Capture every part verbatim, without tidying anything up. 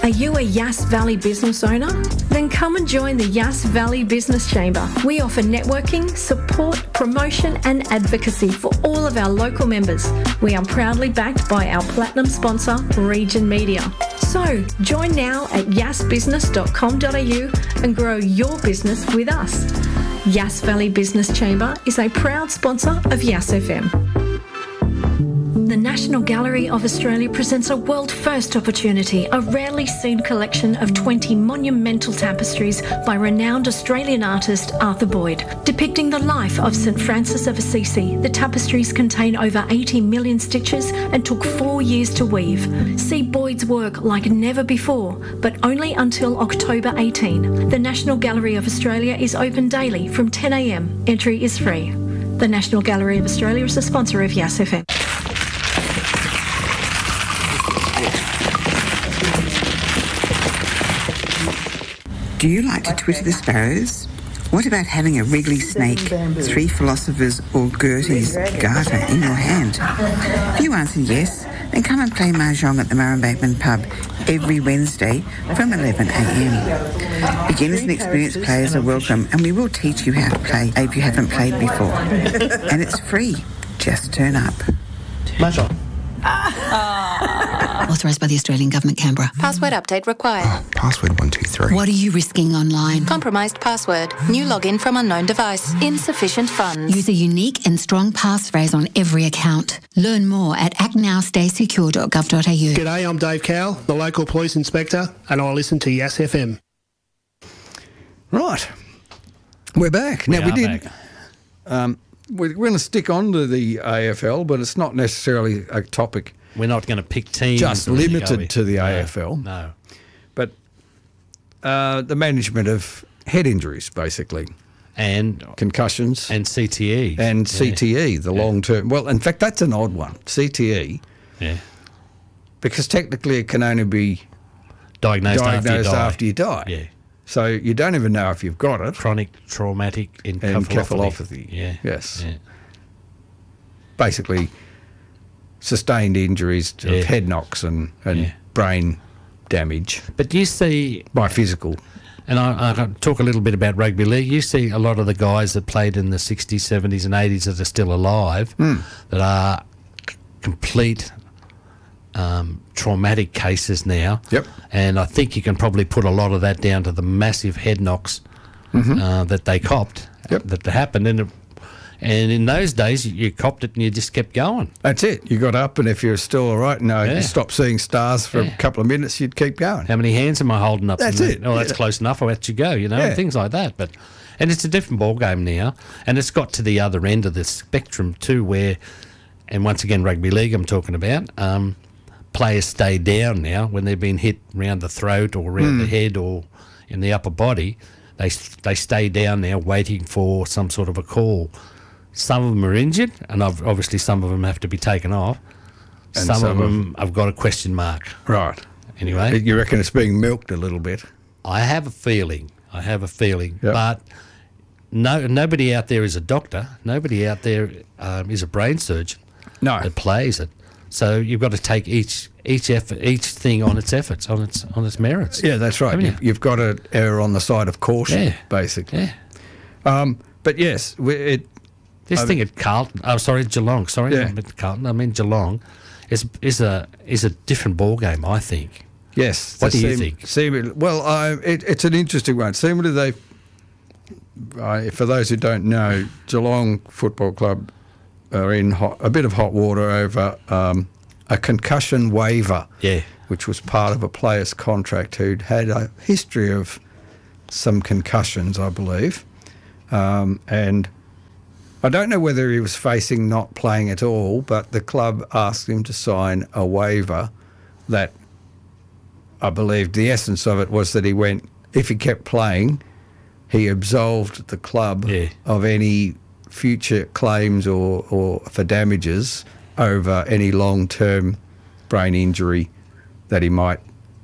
Are you a Yass Valley business owner? Then come and join the Yass Valley Business Chamber. We offer networking, support, promotion and advocacy for all of our local members. We are proudly backed by our platinum sponsor, Region Media. So, join now at yass business dot com dot a u and grow your business with us. Yass Valley Business Chamber is a proud sponsor of Yass F M. The National Gallery of Australia presents a world-first opportunity, a rarely seen collection of twenty monumental tapestries by renowned Australian artist Arthur Boyd. Depicting the life of Saint Francis of Assisi, the tapestries contain over eighty million stitches and took four years to weave. See Boyd's work like never before, but only until October eighteenth. The National Gallery of Australia is open daily from ten a m. Entry is free. The National Gallery of Australia is a sponsor of Yass F M. Do you like to Twitter the sparrows? What about having a wriggly snake, three philosophers or Goethe's garter in your hand? If you answer yes, then come and play Mahjong at the Murrumbateman pub every Wednesday from eleven a m. Beginners and experienced players are welcome, and we will teach you how to play if you haven't played before. And it's free. Just turn up. Mahjong. Authorised by the Australian Government, Canberra. Password update required. Oh, password one two three. What are you risking online? Compromised password. New login from unknown device. Insufficient funds. Use a unique and strong passphrase on every account. Learn more at act now stay secure dot gov dot a u. G'day, I'm Dave Cowell, the local police inspector, and I listen to Yass F M. Right. We're back. We now, we are did... back. Um, we're going to stick on to the A F L, but it's not necessarily a topic We're not going to pick teams. just or anything, are we? limited to the No, A F L. No. But uh, the management of head injuries, basically. And concussions. And C T E. And Yeah. C T E, the Yeah. long-term. Well, in fact, that's an odd one, C T E. Yeah. Because technically it can only be Diagnosed, diagnosed after you die. after you die. Yeah. So you don't even know if you've got it. Chronic traumatic encephalopathy. Encephalopathy. Yeah. Yes. Yeah. Basically, sustained injuries of Yeah. head knocks and, and Yeah. brain damage. But you see... By physical. And I, I can talk a little bit about rugby league. You see a lot of the guys that played in the sixties, seventies and eighties that are still alive Mm. that are c- complete um, traumatic cases now. Yep. And I think you can probably put a lot of that down to the massive head knocks Mhm. uh, that they copped, Yep. that happened. And, it, and in those days, you, you copped it and you just kept going. That's it. You got up, and if you're still all right, no, Yeah. you stopped seeing stars for Yeah. a couple of minutes, you'd keep going. How many hands am I holding up? That's And it. Oh, that's Yeah. close enough. I'll let you go, you know, Yeah. and things like that. But and it's a different ball game now, and it's got to the other end of the spectrum too, where, and once again, rugby league I'm talking about. Um, players stay down now when they've been hit round the throat or round Mm. the head or in the upper body. They they stay down now, waiting for some sort of a call. Some of them are injured, and ob- obviously some of them have to be taken off. And Some, some of of- them have got a question mark. Right. Anyway, You reckon it's being milked a little bit? I have a feeling. I have a feeling. Yep. But no, nobody out there is a doctor. Nobody out there um, is a brain surgeon. No. That plays it. So you've got to take each each effort, each thing on its efforts, on its on its merits. Yeah, that's right. Haven't you? You've, you've got to err on the side of caution, Yeah. basically. Yeah. Um, but yes, we, it. This I thing mean- at Carlton. Oh, sorry, Geelong. Sorry, Yeah. I meant Carlton. I mean Geelong. Is is a is a different ball game, I think. Yes. What they do you seem- think? seem- well, I, it, it's an interesting one. Seemingly they, uh, for those who don't know, Geelong Football Club are in hot, a bit of hot water over um, a concussion waiver, Yeah. which was part of a player's contract who'd had a history of some concussions, I believe. Um, and I don't know whether he was facing not playing at all, but the club asked him to sign a waiver that I believe the essence of it was that he went, if he kept playing, he absolved the club Yeah. of any future claims or, or for damages over any long-term brain injury that he might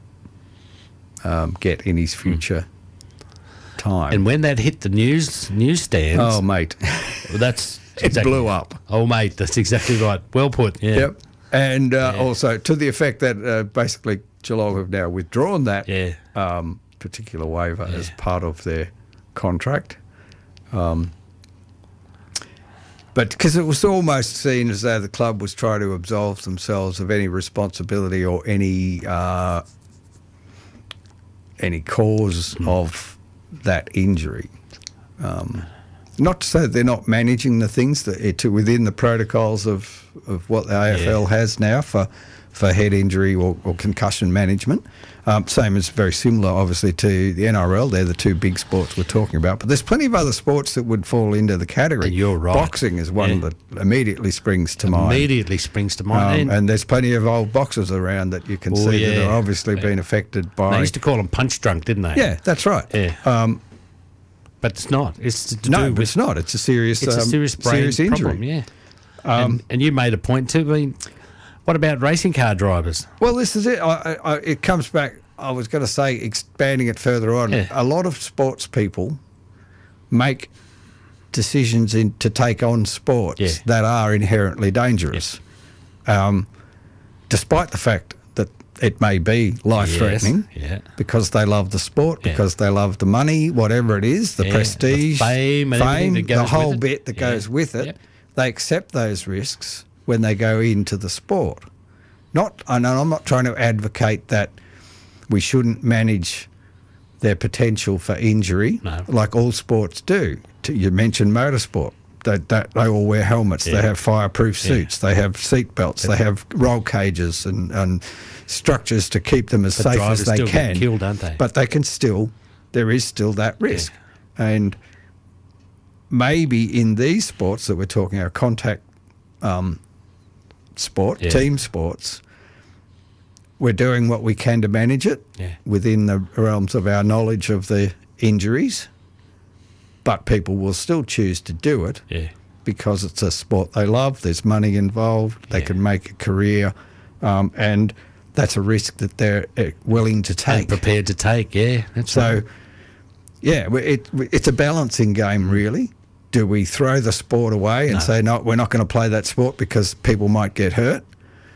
um, get in his future time. And when that hit the news newsstands, oh, mate. well, that's It exactly- blew up. Oh, mate, that's exactly right. Well put. Yeah. Yep. And uh, Yeah. also to the effect that uh, basically Geelong have now withdrawn that Yeah. um, particular waiver Yeah. as part of their contract. Um, but because it was almost seen as though the club was trying to absolve themselves of any responsibility or any uh, any cause Mm. of that injury. Um, not to say that they're not managing the things that it, within the protocols of, of what the A F L Yeah. has now for, for head injury or, or concussion management. Um, same as very similar, obviously, to the N R L. They're the two big sports we're talking about. But there's plenty of other sports that would fall into the category. And you're right. Boxing is one Yeah. that immediately springs to mind. Immediately springs to mind. Um, and and there's plenty of old boxers around that you can Oh, see that yeah. are obviously Yeah. been affected by. they used to call them punch drunk, didn't they? Yeah, that's right. Yeah. Um, But it's not. It's to no, do but with it's not. It's a serious, It's a um, serious brain serious injury. problem, yeah. Um, and, and you made a point too. I mean, what about racing car drivers? Well, this is it. I, I, it comes back. I was going to say, expanding it further on. Yeah. A lot of sports people make decisions in, to take on sports Yeah. that are inherently dangerous, um, despite the fact that it may be life-threatening. Yes, yeah. Because they love the sport, Yeah. because they love the money, whatever it is, the Yeah, the prestige, fame and everything that the goes whole with it. bit that Yeah. goes with it. Yep. They accept those risks when they go into the sport. Not, and I'm not trying to advocate that we shouldn't manage their potential for injury, No. like all sports do. T- You mentioned motorsport. They, they, they all wear helmets. Yeah. They have fireproof Yeah. suits. They have seat belts. They have roll cages and, and structures to keep them as But safe drivers as they still get can. killed, don't they? But they can still, there is still that risk. And maybe in these sports that we're talking about, contact um, sport, Yeah. team sports, we're doing what we can to manage it Yeah. within the realms of our knowledge of the injuries, but people will still choose to do it Yeah. because it's a sport they love, there's money involved, they Yeah. can make a career, um, and that's a risk that they're uh, willing to And take. prepared to take, yeah. That's So, right. yeah, we- it, it's a balancing game, really. Do we throw the sport away and No. say, no, we're not going to play that sport because people might get hurt?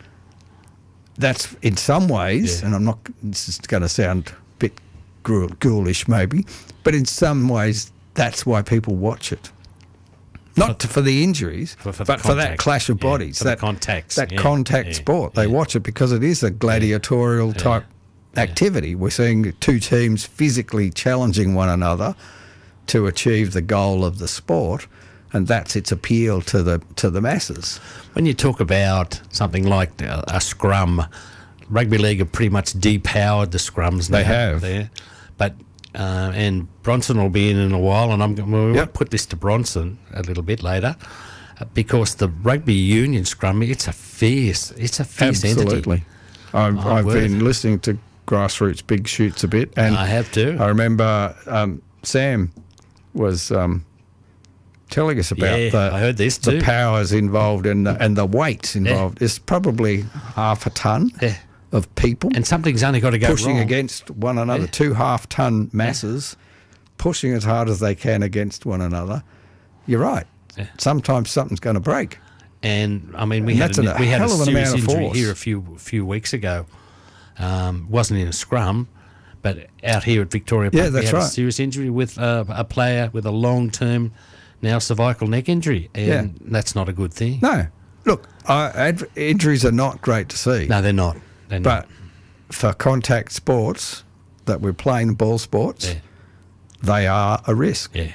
That's in some ways, Yeah. and I'm not, this is going to sound a bit ghoul- ghoulish maybe, but in some ways, that's why people watch it. Not to, for the injuries, For- for the but for that contact. clash of Yeah, bodies, for the that contacts. that Yeah, contact yeah, sport. They yeah. watch it because it is a gladiatorial type activity. We're seeing two teams physically challenging one another to achieve the goal of the sport, and that's its appeal to the to the masses. When you talk about something like a, a scrum, rugby league have pretty much depowered the scrums. They now, have. there, but uh, and Bronson will be in in a while, and I'm going well, we Yep. might put this to Bronson a little bit later, uh, because the rugby union scrum, it's a fierce, it's a fierce entity. Absolutely. I've, My I've word. been listening to Grassroots Big Shoots a bit, and I have too. I remember um, Sam was um, telling us about Yeah, the, I heard this the too. powers involved and the, and the weights involved. It's probably half a ton Yeah. of people And something's only got to go pushing wrong. against one another, Yeah. two half-ton masses, pushing as hard as they can against one another. You're right. Yeah. Sometimes something's going to break. And I mean, we And had that's a, a we had a hell of an serious amount of injury force. here a few few weeks ago. Um, wasn't in a scrum, but out here at Victoria Park, Yeah, we that's had a right. serious injury with uh, a player with a long term now cervical neck injury, and Yeah. that's not a good thing. No. Look, I, ad- injuries are not great to see. No, they're not. They're But not. for contact sports that we're playing, ball sports, Yeah. they are a risk. Yeah,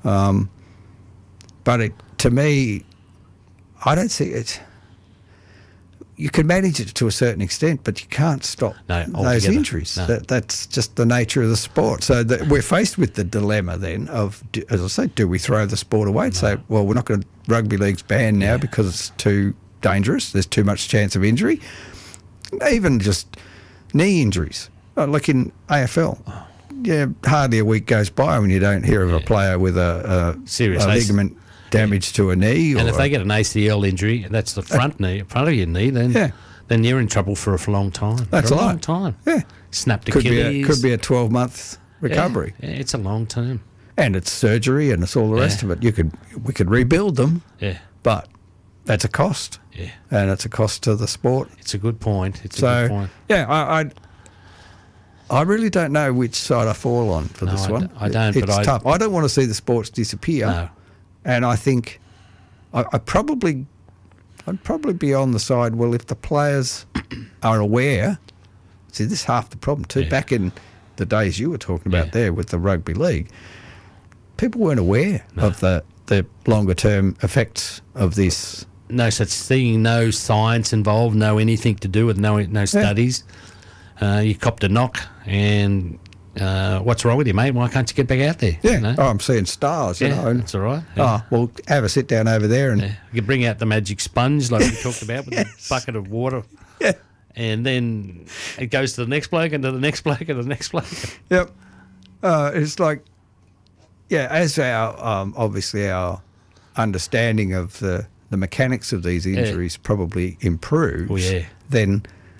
But it, to me, I don't see it. You can manage it to a certain extent, but you can't stop No, those altogether. injuries. No. That, that's just the nature of the sport. So that we're faced with the dilemma then of, do, as I said, do we throw the sport away and say, well, we're not going to, rugby league's banned now because it's too dangerous, there's too much chance of injury. Even just knee injuries, uh, like in A F L. Yeah, hardly a week goes by when you don't hear of a player with a, a, Serious a ace- ligament damage to a knee. and or if they get an A C L injury, that's the front knee, front of your knee, then Yeah. then you're in trouble for a long time. That's for a a lot. long time. Yeah. Snapped could be Achilles. a, could be a twelve month recovery, Yeah, yeah, it's a long term. and it's surgery and it's all the rest Yeah. of it. You could we could rebuild them, Yeah, but that's a cost, yeah. and it's a cost to the sport. It's a good point. It's a So good point. yeah, I, I I really don't know which side I fall on for No, this I one. d- I don't, It's but I- tough. I don't want to see the sports disappear. No. And I think I, I probably, I'd probably be on the side, well, if the players are aware, see, this is half the problem too. Yeah. Back in the days you were talking about Yeah. there with the rugby league, people weren't aware of the, the longer term effects of this. No such thing, no science involved, no anything to do with no no studies. Uh, you copped a knock, and uh, what's wrong with you, mate? Why can't you get back out there? Yeah, You know? oh, I'm seeing stars, you yeah, know. and- that's all right. Yeah. Oh, well, have a sit down over there and Yeah. You can bring out the magic sponge like we talked about with Yes. the bucket of water. yeah. And then it goes to the next bloke and to the next bloke and to the next bloke. Yep. Uh, it's like, yeah, as our, um, obviously our understanding of the, the mechanics of these injuries probably improves, Oh, yeah. then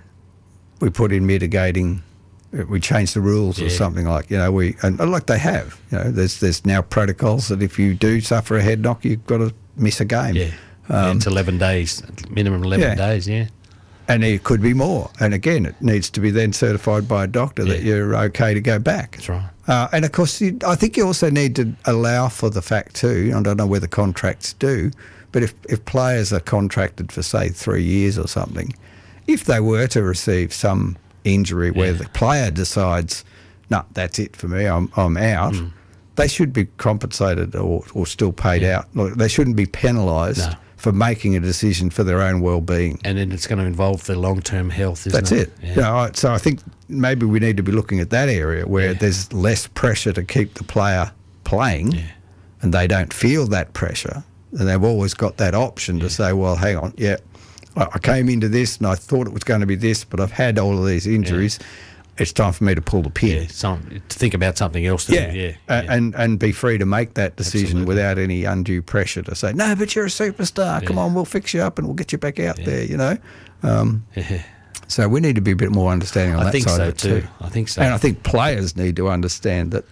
we put in mitigating, uh, we change the rules or Yeah. something like, you know, we, and uh, like they have, you know, there's, there's now protocols that if you do suffer a head knock, you've got to miss a game. Yeah. yeah it's eleven days, minimum eleven yeah. days, yeah. And it could be more. And again, it needs to be then certified by a doctor that Yeah. you're okay to go back. That's right. Uh, and of course, you, I think you also need to allow for the fact too, I don't know whether contracts do, but if, if players are contracted for, say, three years or something, if they were to receive some injury where Yeah. the player decides, no, that's it for me, I'm, I'm out, Mm. they should be compensated or, or still paid Yeah. out. Look, they shouldn't be penalised No. for making a decision for their own well-being. And then it's going to involve their long-term health, isn't That's it? it. Yeah. You know, I- so I think maybe we need to be looking at that area where Yeah. there's less pressure to keep the player playing, Yeah. and they don't feel that pressure, and they've always got that option to say, well, hang on, yeah, I, I came into this and I thought it was going to be this, but I've had all of these injuries. It's time for me to pull the pin. Yeah, some, to think about something else to Yeah, do, yeah. A- yeah. and and be free to make that decision Absolutely. without any undue pressure to say, no, but you're a superstar. Come Yeah. on, we'll fix you up and we'll get you back out Yeah. there. You know. Um, Yeah. So we need to be a bit more understanding on I that think side so of it too. too. I think so. And I think players need to understand that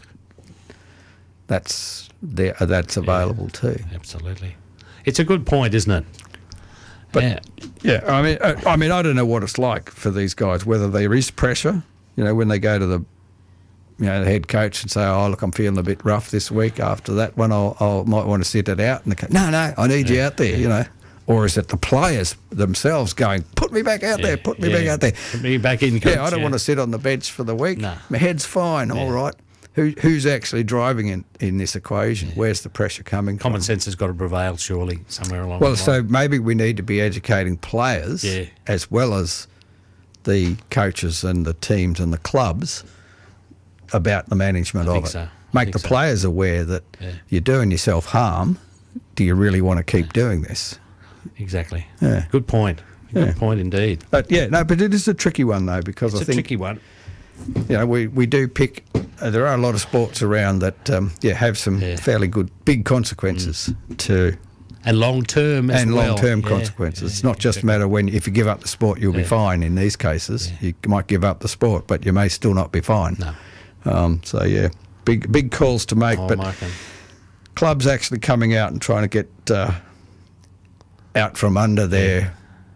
that's there, that's available too. Absolutely. It's a good point, isn't it? But yeah. yeah, I mean, I, I mean, I don't know what it's like for these guys. Whether there is pressure, you know, when they go to the, you know, the head coach and say, "Oh, look, I'm feeling a bit rough this week. After that one, I'll, I'll might want to sit it out." And they go, "No, no, I need you out there," you know. Or is it the players themselves going, "Put me back out Yeah, there, put me yeah. back out there." Put me back in, coach, Yeah, I don't yeah. want to sit on the bench for the week. No. My head's fine, all Yeah. right. Who, who's actually driving in, in this equation? Where's the pressure coming Common from? sense has got to prevail, surely, somewhere along Well, the so line. maybe we need to be educating players Yeah. as well as the coaches and the teams and the clubs about the management I of think it. so. I Make think the so. players aware that Yeah. you're doing yourself harm. Do you really want to keep doing this? Exactly. Yeah. Good point. Good Yeah. point indeed. But yeah, no, but it is a tricky one though, because It's I a think tricky one. you know, we, we do pick, uh, there are a lot of sports around that, um, yeah, have some Yeah. fairly good, big consequences to, And long term as and well. long-term Yeah, consequences. yeah, It's not just a exactly. matter when, if you give up the sport, you'll be Yeah. fine in these cases. You might give up the sport, but you may still not be fine. No. Um, so, yeah, big big calls to make, Oh, but Michael. clubs actually coming out and trying to get uh, out from under their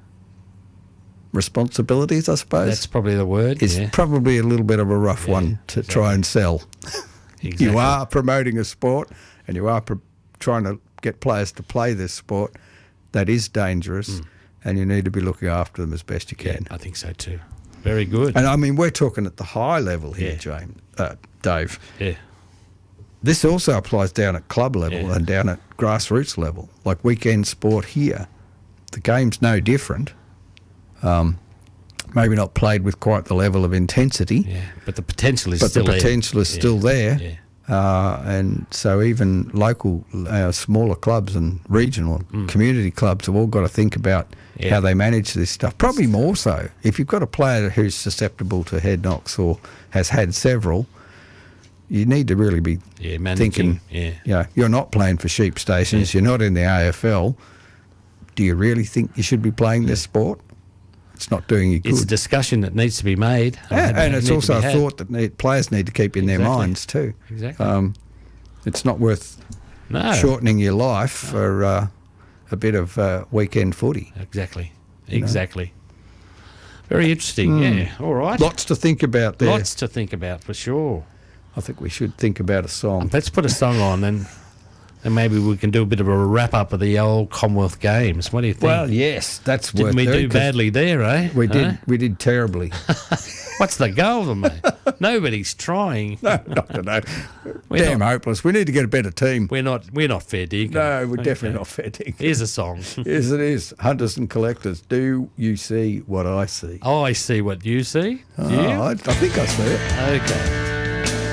responsibilities, I suppose. That's probably the word. is yeah. probably a little bit of a rough Yeah, one to try and sell. Exactly. You are promoting a sport and you are pro- trying to get players to play this sport that is dangerous, and you need to be looking after them as best you Yeah, can. I think so too. Very good. And I mean, we're talking at the high level here, Yeah. James, uh, Dave. yeah. This also applies down at club level Yeah. and down at grassroots level, like weekend sport here. The game's no different. Um, maybe not played with quite the level of intensity, Yeah. But the potential is but still the there. potential is Yeah. still there. Yeah. Uh, and so even local, uh, smaller clubs and regional community clubs have all got to think about Mm. Yeah. how they manage this stuff. Probably more so. If you've got a player who's susceptible to head knocks or has had several, you need to really be Yeah, managing, thinking, yeah. you know, you're not playing for sheep stations, you're not in the A F L. Do you really think you should be playing this sport? It's not doing you good. It's a discussion that needs to be made. Yeah, and and it's need to also be a had. thought that need, players need to keep in their Exactly. minds too. Exactly. Um, it's not worth No. shortening your life for uh, a bit of uh, weekend footy. Exactly. Exactly. Very interesting. Yeah. All right. Lots to think about there. Lots to think about for sure. I think we should think about a song. Let's put a song on and and maybe we can do a bit of a wrap up of the old Commonwealth Games. What do you think? Well, yes, that's Didn't worth we doing, do 'cause badly there, eh? We did. Huh? We did terribly. What's the goal of them, mate? Nobody's trying. No, I don't know. We're Damn not- hopeless. We need to get a better team. We're not. We're not fair dinkum. No, we're Okay. definitely not fair dinkum. Here's a song. Yes, it is. Hunters and collectors. Do you see what I see? Oh, I see what you see. Do Oh, you? I, I think I see it. Okay.